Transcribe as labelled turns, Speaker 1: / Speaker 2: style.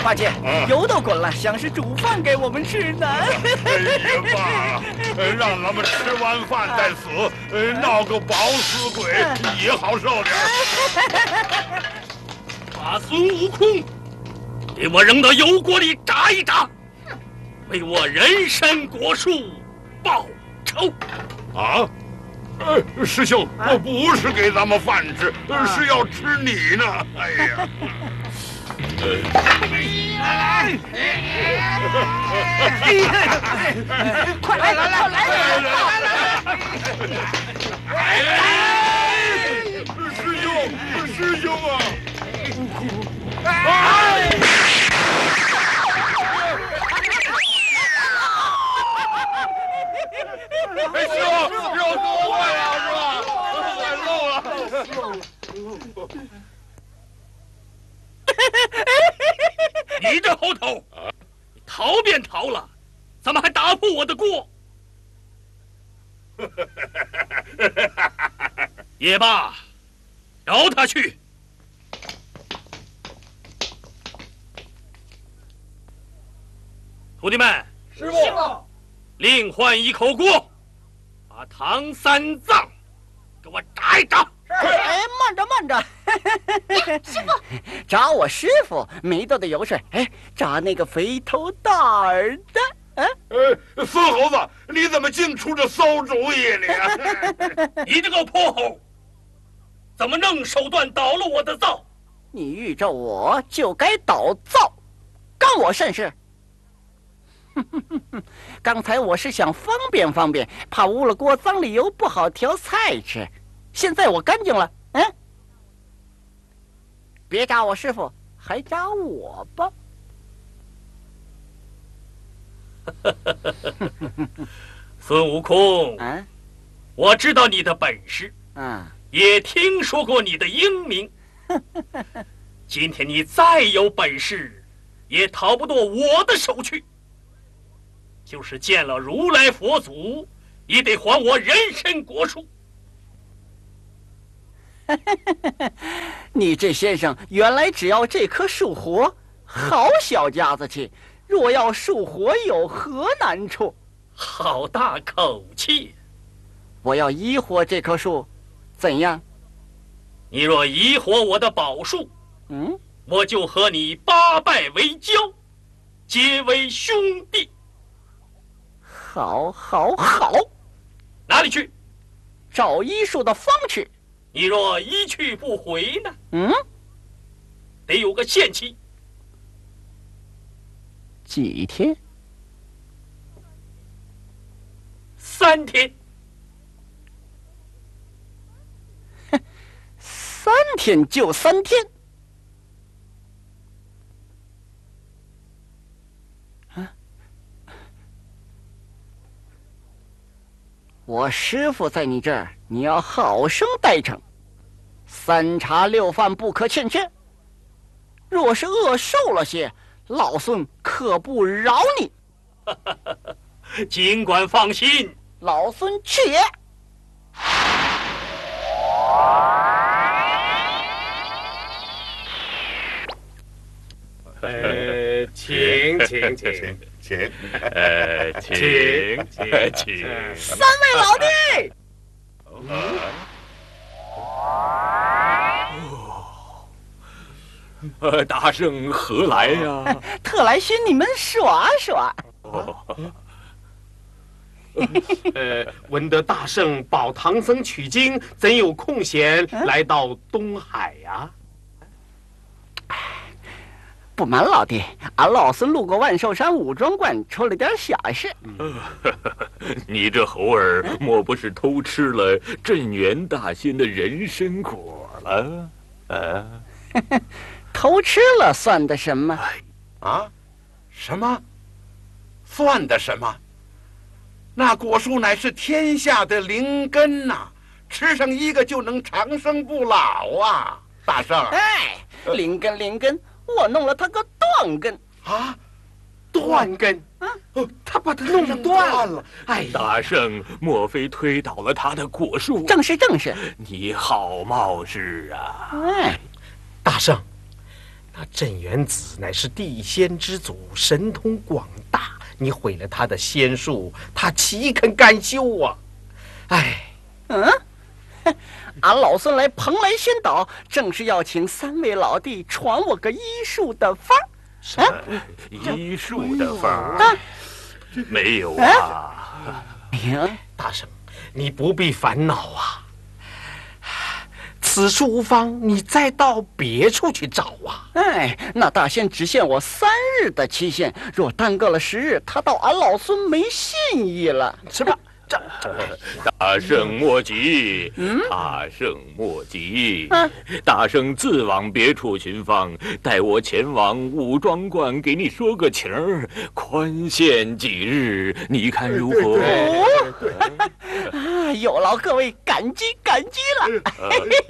Speaker 1: 八戒，油都滚了，像是煮饭给我们吃呢。
Speaker 2: 也罢，让咱们吃完饭再死，闹个饱死鬼也好受点。
Speaker 3: 把孙悟空给我扔到油锅里炸一炸，为我人参果树报仇。
Speaker 2: 啊？师兄，我不是给咱们饭吃，是要吃你呢。哎呀！
Speaker 1: 快来，快来！
Speaker 2: 师兄，师兄啊！哎，师傅，肉给我坏了是吧？坏漏了。
Speaker 3: 你这猴头，你逃便逃了，怎么还打破我的锅？也罢，饶他去。徒弟们，
Speaker 4: 师傅，
Speaker 3: 另换一口锅，把唐三藏给我炸一炸。
Speaker 1: 哎，慢着，慢着！
Speaker 5: 师傅，
Speaker 1: 炸我师傅没多的油水，哎，炸那个肥头大耳的。
Speaker 2: 孙猴子，你怎么净出这馊主意你？
Speaker 3: 你这个泼猴，怎么弄手段捣了我的灶？
Speaker 1: 你遇着我就该捣灶，干我甚事？刚才我是想方便方便，怕污了锅脏了油不好调菜吃。现在我干净了，别炸我师傅，还炸我吧。
Speaker 3: 孙悟空，我知道你的本事，也听说过你的英明。今天你再有本事，也逃不过我的手去。就是见了如来佛祖，也得还我人参果树。
Speaker 1: 你这先生原来只要这棵树活，好小家子气。若要树活，有何难处？
Speaker 3: 好大口气！
Speaker 1: 我要移活这棵树，怎样？
Speaker 3: 你若移活我的宝树，我就和你八拜为交，结为兄弟。
Speaker 1: 好，好，好！
Speaker 3: 哪里去？
Speaker 1: 找医术的方去。
Speaker 3: 你若一去不回呢？得有个限期。
Speaker 1: 几天
Speaker 3: ？3天。
Speaker 1: 3天就3天。我师父在你这儿，你要好生待成，3茶6饭不可欠缺。若是饿瘦了些，老孙可不饶你。
Speaker 3: 尽管放心，
Speaker 1: 老孙去。
Speaker 4: 请。
Speaker 2: 请
Speaker 1: 3位老弟。
Speaker 6: 大圣何来呀？
Speaker 1: 特来寻你们耍耍。
Speaker 4: 闻得大圣保唐僧取经，怎有空闲来到东海呀？
Speaker 1: 不瞒老弟，俺老孙路过万寿山武装观，出了点小事。
Speaker 6: 你这猴儿莫不是偷吃了镇元大仙的人参果了？
Speaker 1: 偷吃了算得什么？
Speaker 7: 什么？算得什么？那果树乃是天下的灵根呐，吃上一个就能长生不老啊！大圣，
Speaker 1: 灵根，我弄了他个断根
Speaker 7: 啊！
Speaker 4: 断根他把它弄断了。
Speaker 6: 大圣莫非推倒了他的果树？
Speaker 1: 正是。
Speaker 6: 你好冒失啊！
Speaker 4: 大圣， 镇元子乃是地仙之祖，神通广大，你毁了他的仙术，他岂肯甘休啊？哎，
Speaker 1: 俺老孙来蓬莱仙岛，正是要请3位老弟传我个医术的法儿。
Speaker 6: 什么医术的法儿？没有啊。
Speaker 4: 大圣，你不必烦恼啊。此处无方，你再到别处去找啊！
Speaker 1: 那大仙只限我3日的期限，若耽搁了10日，他到俺老孙没信义了。
Speaker 4: 什么？
Speaker 6: 大圣莫急，大圣莫急。大圣自往别处寻访，待我前往武庄观给你说个情儿，宽限几日，你看如何？
Speaker 1: 有劳各位感激了。